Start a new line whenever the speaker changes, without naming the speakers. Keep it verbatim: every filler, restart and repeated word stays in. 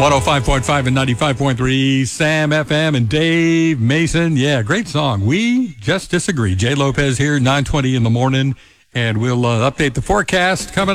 one oh five point five and ninety-five point three Sam F M and Dave Mason. Yeah, great song. We Just Disagree. Jay Lopez here, nine twenty in the morning, and we'll uh, update the forecast coming